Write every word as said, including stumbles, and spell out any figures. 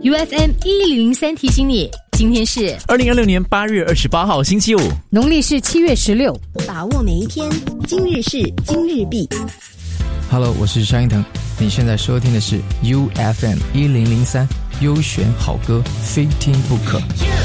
U F M 一零零三提醒你，今天是二零二六年八月二十八号星期五， 农历是七月十六。 把握每一天，今日事今日毕。 Hello， 我是沙英腾，你现在收听的是 U F M 一零零三优选好歌，非听不可。